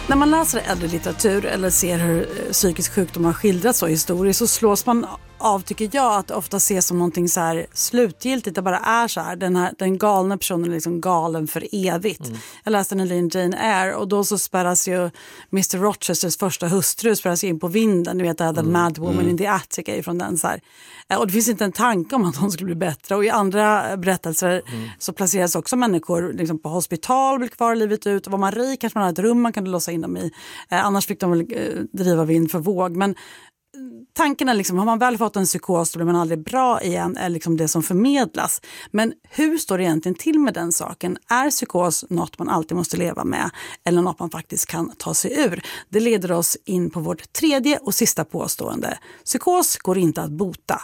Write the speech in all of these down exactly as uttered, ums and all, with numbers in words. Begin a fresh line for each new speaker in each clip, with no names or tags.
När man läser äldre litteratur eller ser hur psykisk sjukdom har skildrats så historiskt så slås man av, tycker jag, att det ofta ses som någonting så här slutgiltigt. Det bara är så här. Den, här, den galna personen är liksom galen för evigt. Mm. Jag läste nyligen Jane Eyre och då så spärras ju mister Rochesters första hustru spärras in på vinden. Du vet, The mm. Mad Woman mm. in the Attic är från den så här. Och det finns inte en tanke om att hon skulle bli bättre. Och i andra berättelser mm. så placeras också människor liksom på hospital, blir kvar livet ut. Och var man rik kanske man hade ett rum man kunde låsa in dem i. Eh, annars fick de väl eh, driva vind för våg. Men tanken är liksom, har man väl fått en psykos så blir man aldrig bra igen, är liksom det som förmedlas. Men hur står det egentligen till med den saken? Är psykos något man alltid måste leva med eller något man faktiskt kan ta sig ur? Det leder oss in på vårt tredje och sista påstående. Psykos går inte att bota.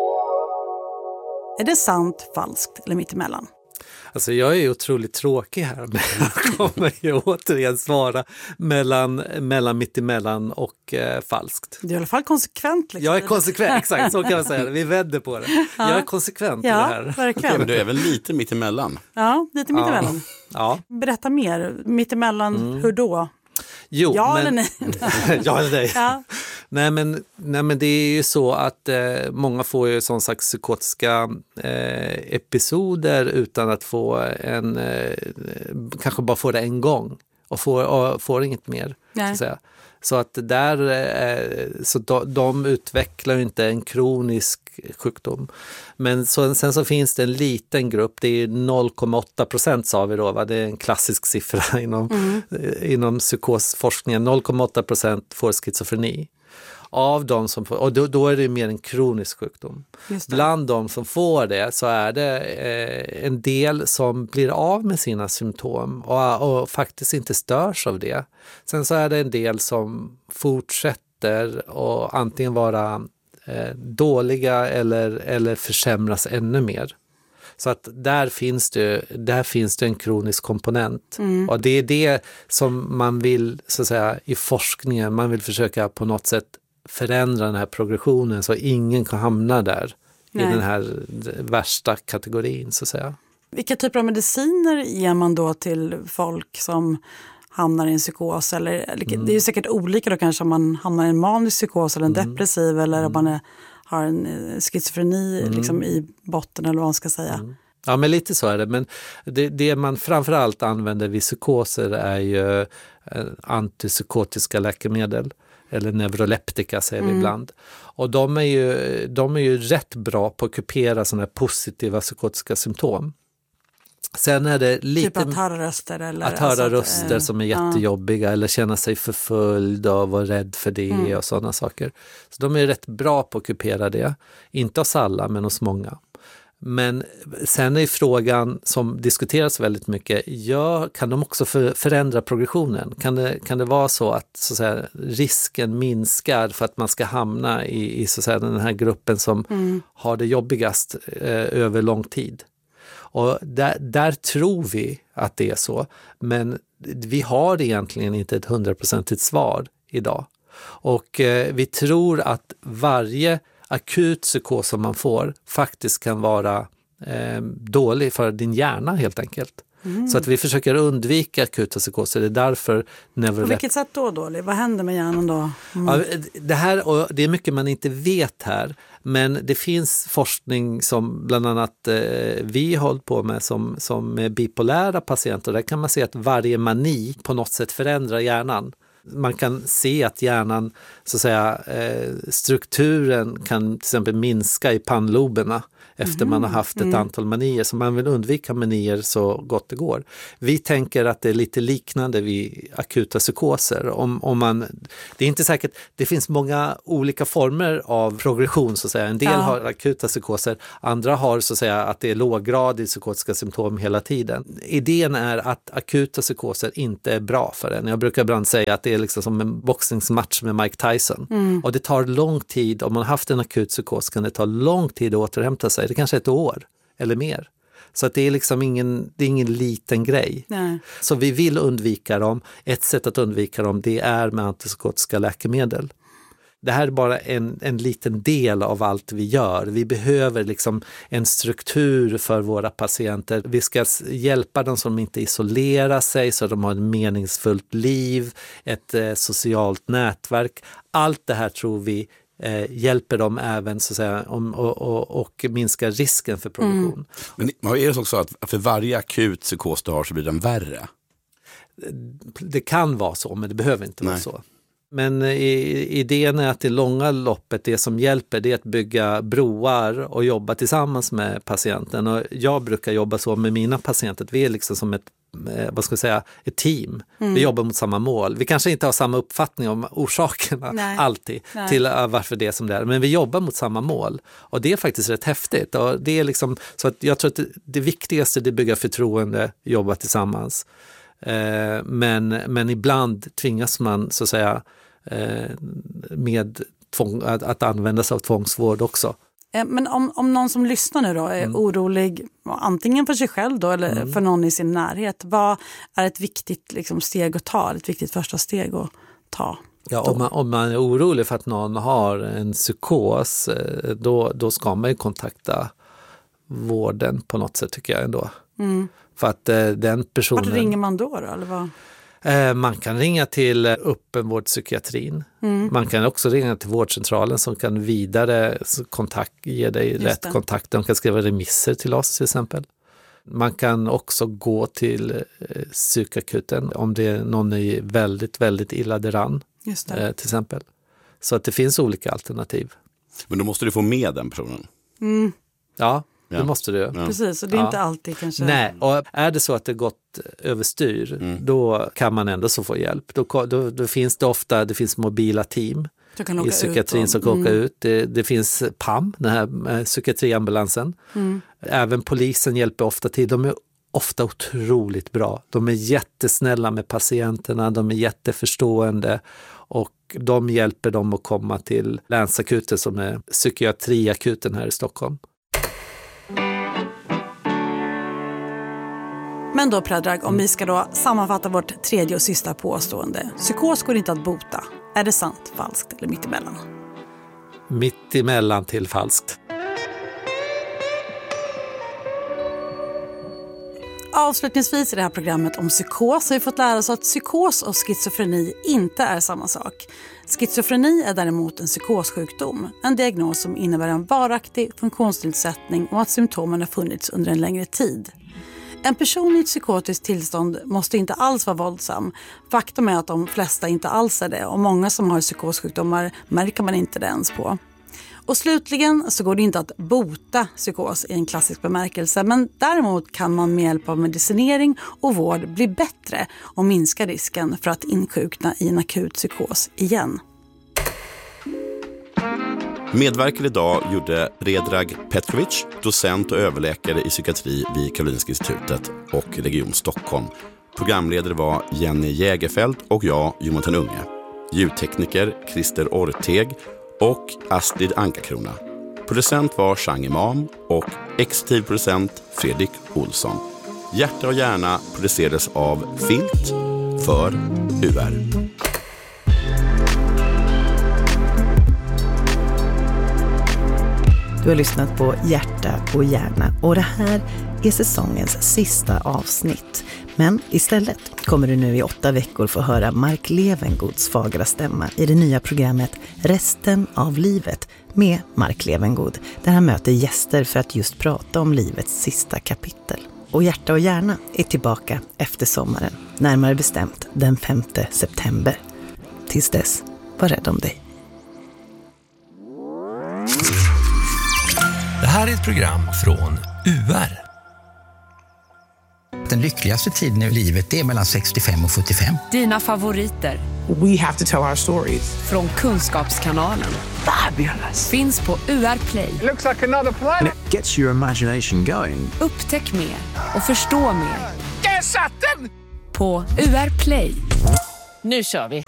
Är det sant, falskt eller mittemellan?
Alltså jag är otroligt tråkig här, men jag kommer ju återigen svara mellan, mellan mittemellan och eh, falskt.
Du är i alla fall konsekvent. Liksom.
Jag är konsekvent, exakt, så kan man säga. Vi vänder på det. Ja. Jag är konsekvent
ja,
i det här.
Verkligen.
Men du är väl lite mittemellan?
Ja, lite mittemellan.
Ja.
Berätta mer. Mittemellan, mm. hur då?
Jo,
ja
men,
eller nej?
ja eller nej.
Ja.
Nej, men, nej men det är ju så att eh, många får ju sån slags psykotiska eh, episoder utan att få en, eh, kanske bara få det en gång och får, och får inget mer. Så att säga. Så att där, eh, så de, de utvecklar ju inte en kronisk sjukdom. Men så, sen så finns det en liten grupp, det är noll komma åtta procent sa vi då, va? Det är en klassisk siffra inom, mm. inom psykosforskningen, noll komma åtta procent får schizofreni. Av de som får, och då, då är det mer en kronisk sjukdom. Bland de som får det så är det eh, en del som blir av med sina symptom och, och faktiskt inte störs av det. Sen så är det en del som fortsätter och antingen vara eh, dåliga eller, eller försämras ännu mer. Så att där finns det, där finns det en kronisk komponent. Mm. Och det är det som man vill, så att säga, i forskningen, man vill försöka på något sätt förändra den här progressionen så ingen kan hamna där. Nej. I den här värsta kategorin, så att säga.
Vilka typer av mediciner ger man då till folk som hamnar i en psykos? Eller, mm. Det är ju säkert olika då kanske om man hamnar i en manisk psykos eller en mm. depressiv eller mm. om man är, har en schizofreni mm. liksom i botten eller vad man ska säga. Mm.
Ja, men lite så är det. Men det, det man framförallt använder vid psykoser är ju antipsykotiska läkemedel. Eller neuroleptika säger mm. vi ibland. Och de är, ju, de är ju rätt bra på att kupera sådana här positiva psykotiska symptom. Sen är det lite...
Typ att höra röster? Eller,
att höra
alltså
röster
att,
som är jättejobbiga uh. eller känna sig förföljd och vara rädd för det mm. och sådana saker. Så de är rätt bra på att kupera det. Inte hos alla, men hos många. Men sen är frågan som diskuteras väldigt mycket, ja, kan de också för, förändra progressionen? Kan det, kan det vara så att, så att säga, risken minskar för att man ska hamna i, i så att säga, den här gruppen som mm. har det jobbigast eh, över lång tid? Och där, där tror vi att det är så, men vi har egentligen inte ett hundraprocentigt svar idag. Och eh, vi tror att varje akut psykos som man får faktiskt kan vara eh, dålig för din hjärna helt enkelt. Mm. Så att vi försöker undvika akuta psykoser. Det är därför neurolep-
På vilket sätt då dålig? Vad händer med hjärnan då? Mm.
Ja, det, här, och det är mycket man inte vet här. Men det finns forskning som bland annat eh, vi har hållit på med som, som med bipolära patienter. Där kan man se att varje mani på något sätt förändrar hjärnan. Man kan se att hjärnan, så att säga, eh, strukturen kan till exempel minska i pannloberna efter mm. man har haft ett mm. antal manier. Så man vill undvika manier så gott det går. Vi tänker att det är lite liknande vid akuta psykoser. Om, om man, det är inte säkert, det finns många olika former av progression så att säga. En del ja. har akuta psykoser, andra har så att säga att det är låggradiga psykotiska symptom hela tiden. Idén är att akuta psykoser inte är bra för en. Jag brukar ibland säga att det är liksom som en boxningsmatch med Mike Tyson. Mm. Och det tar lång tid, om man har haft en akut psykos kan det ta lång tid att återhämta sig. Det kanske är ett år eller mer. Så att det är liksom ingen, det är ingen liten grej. Nej. Så vi vill undvika dem. Ett sätt att undvika dem det är med antipsykotiska läkemedel. Det här är bara en, en liten del av allt vi gör. Vi behöver liksom en struktur för våra patienter. Vi ska hjälpa dem som inte isolerar sig så de har ett meningsfullt liv, ett eh, socialt nätverk. Allt det här tror vi eh, hjälper dem även så att säga, om, och, och, och minskar risken för progression.
Mm. Men är det också att för varje akut psykos du har så blir den värre?
Det kan vara så, men det behöver inte
Nej.
vara så. Men idén är att det långa loppet, det som hjälper, det är att bygga broar och jobba tillsammans med patienten. Och jag brukar jobba så med mina patienter, vi är liksom som ett, vad ska jag säga, ett team. Mm. Vi jobbar mot samma mål. Vi kanske inte har samma uppfattning om orsakerna Nej. alltid Nej. till varför det är som det är. Men vi jobbar mot samma mål. Och det är faktiskt rätt häftigt. Och det är liksom, så att jag tror att det, det viktigaste är att bygga förtroende, jobba tillsammans. Eh, men, men ibland tvingas man så att säga eh, med tvång, att, att använda sig av tvångsvård också.
Men om, om någon som lyssnar nu då är mm. orolig, antingen för sig själv då eller mm. för någon i sin närhet, vad är ett viktigt liksom, steg att ta, ett viktigt första steg att ta?
Ja, om, man, om man är orolig för att någon har en psykos, då, då ska man ju kontakta vården på något sätt tycker jag ändå. Mm. För att den personen...
Vart ringer man då då? Eller vad?
Man kan ringa till öppenvårdspsykiatrin. Mm. Man kan också ringa till vårdcentralen som kan vidare kontakt, ge dig Just rätt det. kontakt. De kan skriva remisser till oss till exempel. Man kan också gå till psykakuten om det är någon är väldigt, väldigt illa däran. Just det. Till exempel. Så att det finns olika alternativ.
Men då måste du få med den personen.
Mm. Ja. Det ja. måste du. Ja.
Precis, och det är ja. inte alltid kanske...
Nej, och är det så att det gått överstyr, mm. då kan man ändå så få hjälp. Då, då, då finns det ofta, det finns mobila team i psykiatrin som kan mm. åka ut. Det, det finns P A M, den här psykiatriambulansen. Mm. Även polisen hjälper ofta till. De är ofta otroligt bra. De är jättesnälla med patienterna, de är jätteförstående och de hjälper dem att komma till länsakuten som är psykiatriakuten här i Stockholm.
Men då Predrag, om vi ska då sammanfatta vårt tredje och sista påstående. Psykos går inte att bota. Är det sant, falskt eller mittemellan?
Mittemellan till falskt.
Avslutningsvis i det här programmet om psykos har vi fått lära oss att psykos och schizofreni inte är samma sak. Schizofreni är däremot en psykossjukdom, en diagnos som innebär en varaktig funktionsnedsättning och att symptomen har funnits under en längre tid. En person i ett psykotiskt tillstånd måste inte alls vara våldsam. Faktum är att de flesta inte alls är det och många som har psykossjukdomar märker man inte det ens på. Och slutligen så går det inte att bota psykos i en klassisk bemärkelse, men däremot kan man med hjälp av medicinering och vård bli bättre och minska risken för att insjukna i en akut psykos igen.
Medverkade idag gjorde Predrag Petrovic, docent och överläkare i psykiatri vid Karolinska institutet och Region Stockholm. Programledare var Jenny Jägerfeld och jag, Jonathan Unge. Ljudtekniker Christer Orteg och Astrid Ankakrona. Producent var Chang Imam och exekutiv producent Fredrik Olsson. Hjärta och hjärna producerades av Filt för U R.
Du har lyssnat på Hjärta och hjärna och det här är säsongens sista avsnitt. Men istället kommer du nu i åtta veckor få höra Mark Levengoods fagra stämma i det nya programmet Resten av livet med Mark Levengood, där han möter gäster för att just prata om livets sista kapitel. Och Hjärta och hjärna är tillbaka efter sommaren, närmare bestämt den femte september. Tills dess, var rädd om dig.
Det här är ett program från U R.
Den lyckligaste tiden i livet är mellan sextiofem och sjuttiofem.
Dina favoriter.
We have to tell our stories.
Från Kunskapskanalen.
Fabulous.
Finns på U R Play.
It looks like another planet. And it gets your imagination going.
Upptäck mer och förstå mer.
Där satt den!
På U R Play. Nu kör vi.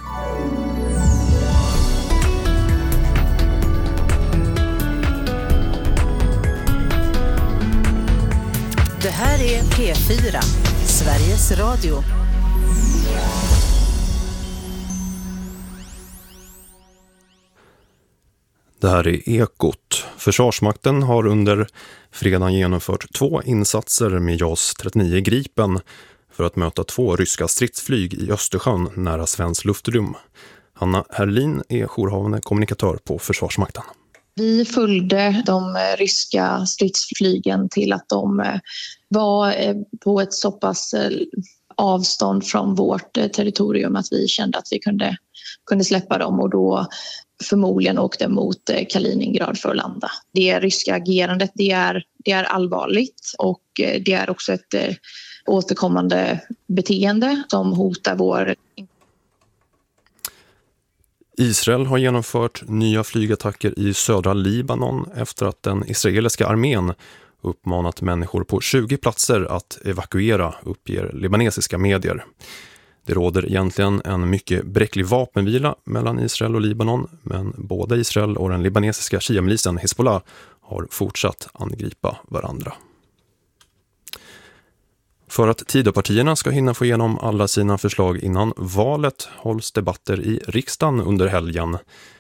Det här är P fyra, Sveriges Radio.
Det här är Ekot. Försvarsmakten har under fredagen genomfört två insatser med JAS trettionio Gripen för att möta två ryska stridsflyg i Östersjön nära svensk luftrum. Hanna Herlin är jourhavande kommunikatör på Försvarsmakten.
Vi följde de ryska stridsflygen till att de var på ett så pass avstånd från vårt territorium att vi kände att vi kunde, kunde släppa dem och då förmodligen åkte mot Kaliningrad för att landa. Det ryska agerandet det är, det är allvarligt och det är också ett återkommande beteende som hotar vår.
Israel har genomfört nya flygattacker i södra Libanon efter att den israeliska armén uppmanat människor på tjugo platser att evakuera, uppger libanesiska medier. Det råder egentligen en mycket bräcklig vapenvila mellan Israel och Libanon, men både Israel och den libanesiska shia-milisen Hezbollah har fortsatt angripa varandra. För att Tidöpartierna ska hinna få igenom alla sina förslag innan valet hålls debatter i riksdagen under helgen.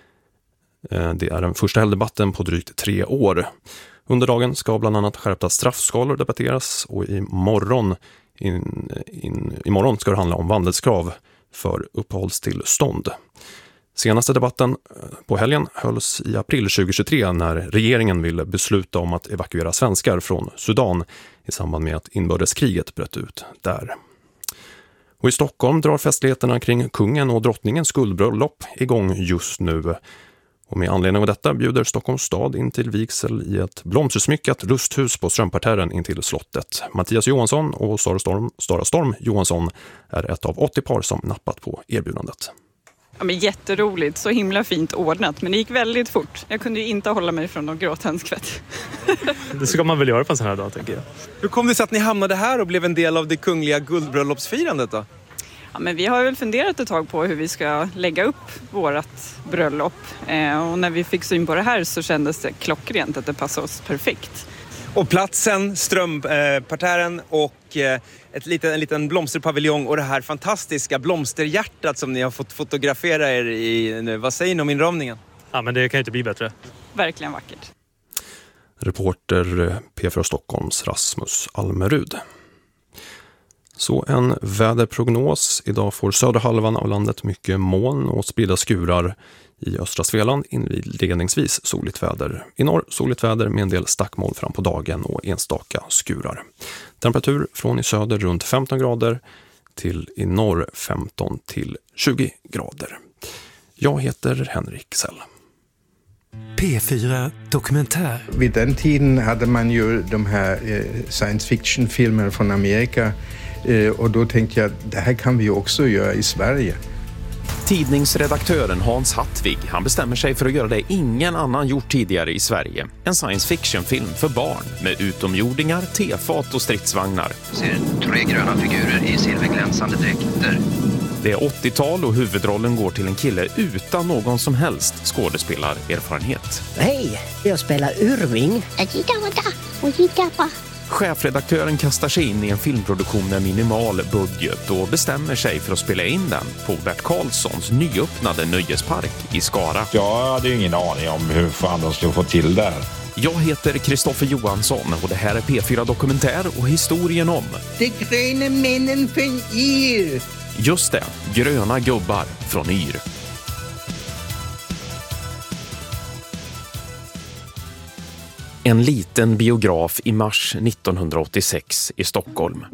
Det är den första helgdebatten på drygt tre år. Under dagen ska bland annat skärpta straffskalor debatteras och imorgon, in, in, imorgon ska det handla om vandelskrav för uppehållstillstånd. Senaste debatten på helgen hölls i april tjugohundratjugotre när regeringen ville besluta om att evakuera svenskar från Sudan i samband med att inbördeskriget bröt ut där. Och i Stockholm drar festligheterna kring kungen och drottningens guldbröllop igång just nu. Och med anledning av detta bjuder Stockholms stad in till vigsel i ett blomstersmyckat lusthus på Strömparterren in till slottet. Mattias Johansson och Sara Storm, Sara Storm Johansson är ett av åttio par som nappat på erbjudandet.
Ja, men jätteroligt, så himla fint ordnat, men det gick väldigt fort. Jag kunde ju inte hålla mig från någon gråtandskvätt.
Det ska man väl göra på en sån här dag, tänker jag.
Hur kom det sig att ni hamnade här och blev en del av det kungliga guldbröllopsfirandet då?
Ja, men vi har väl funderat ett tag på hur vi ska lägga upp vårat bröllop. Eh, och när vi fick syn på det här så kändes det klockrent att det passade oss perfekt.
Och platsen, Strömparterren och eh, ett liten, en liten blomsterpaviljong och det här fantastiska blomsterhjärtat som ni har fått fotografera er i nu. Vad säger ni om inramningen?
Ja, men det kan ju inte bli bättre.
Verkligen vackert.
Reporter P fyra Stockholms Rasmus Almerud. Så en väderprognos. Idag får södra halvan av landet mycket moln och spridda skurar. I östra Svealand inledningsvis soligt väder. I norr soligt väder med en del stackmoln fram på dagen och enstaka skurar. Temperatur från i söder runt femton grader till i norr femton till tjugo grader. Jag heter Henrik Sell.
P fyra Dokumentär.
Vid den tiden hade man ju de här eh, science fiction-filmerna från Amerika eh, och då tänkte jag det här kan vi också göra i Sverige.
Tidningsredaktören Hans Hattvig, han bestämmer sig för att göra det ingen annan gjort tidigare i Sverige. En science fiction-film för barn med utomjordingar, tefat och stridsvagnar.
Ser tre gröna figurer i silverglänsande dräkter.
Det är åttiotal och huvudrollen går till en kille utan någon som helst skådespelarerfarenhet.
Hej, jag spelar Urving.
Chefredaktören kastar sig in i en filmproduktion med minimal budget och bestämmer sig för att spela in den på Bert Karlssons nyöppnade nöjespark i Skara.
Jag hade ju ingen aning om hur fan de skulle få till det här.
Jag heter Kristoffer Johansson och det här är P fyra Dokumentär och historien om
De gröna männen från Yr.
Just det, gröna gubbar från Yr. En liten biograf i mars nittonhundraåttiosex i Stockholm.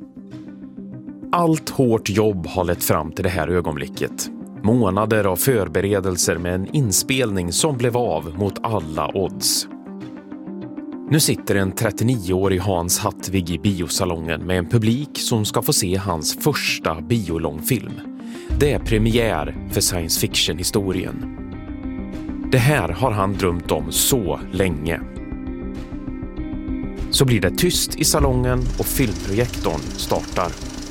Allt hårt jobb har lett fram till det här ögonblicket. Månader av förberedelser med en inspelning som blev av mot alla odds. Nu sitter en trettionioårig Hans Hattvig i biosalongen med en publik som ska få se hans första biolångfilm. Det är premiär för science fiction-historien. Det här har han drömt om så länge. Så blir det tyst i salongen och filmprojektorn startar.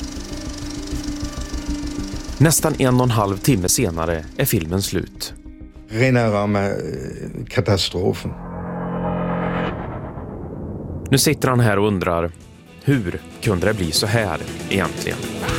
Nästan en och en halv timme senare är filmen slut.
Rena rama katastrofen.
Nu sitter han här och undrar, hur kunde det bli så här egentligen?